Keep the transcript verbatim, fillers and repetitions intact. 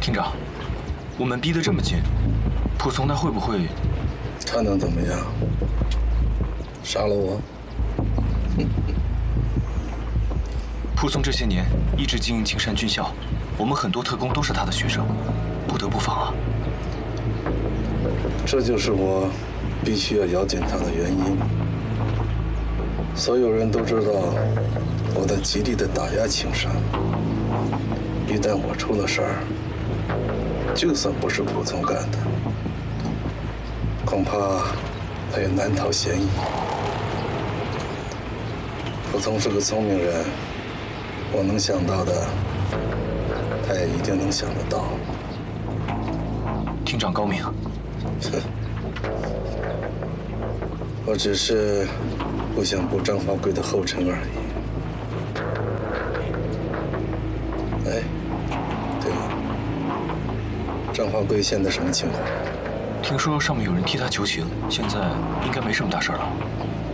厅长，我们逼得这么近，蒲松他会不会？ 他能怎么样？杀了我？ 蒲松这些年一直经营青山军校，我们很多特工都是他的学生，不得不防啊。 这就是我必须要咬紧他的原因。所有人都知道我在极力的打压青山，一旦我出了事儿，就算不是蒲松干的，恐怕他也难逃嫌疑。蒲松是个聪明人，我能想到的，他也一定能想得到。 厅长高明。 我只是不想步张华贵的后尘而已。哎，对了，张华贵现在什么情况？ 听说上面有人替他求情，现在应该没什么大事了。